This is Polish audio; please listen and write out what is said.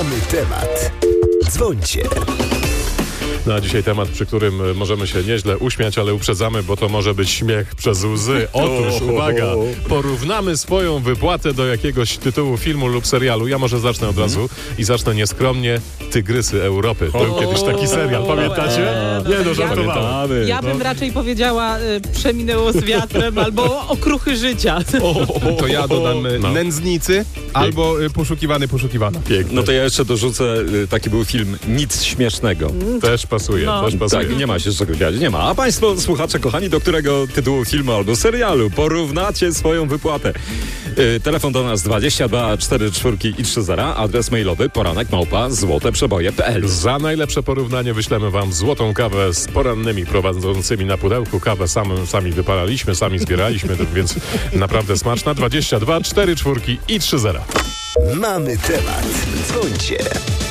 Mamy temat. Dzwońcie. No a dzisiaj temat, przy którym możemy się nieźle uśmiać, ale uprzedzamy, bo to może być śmiech przez łzy. Otóż, uwaga, porównamy swoją wypłatę do jakiegoś tytułu filmu lub serialu. Ja może zacznę od razu i zacznę nieskromnie. Tygrysy Europy. Był kiedyś taki serial, pamiętacie? Nie, no żartowałem. Ja bym raczej powiedziała Przeminęło z wiatrem albo Okruchy życia. To ja dodam Nędznicy albo Poszukiwana. Piękne. No to ja jeszcze dorzucę, taki był film Nic śmiesznego. Też pasuje, też pasuje. Tak, nie ma się z czego śmiać, nie ma. A państwo, słuchacze kochani, do którego tytułu filmu albo serialu porównacie swoją wypłatę? Telefon do nas 22 44 i 30, adres mailowy poranek@złoteprzeboje.pl. Za najlepsze porównanie wyślemy wam złotą kawę z porannymi prowadzącymi na pudełku. Kawę sami wypalaliśmy, sami zbieraliśmy, więc naprawdę smaczna. 22 44 i 30. Mamy temat. Dzwońcie.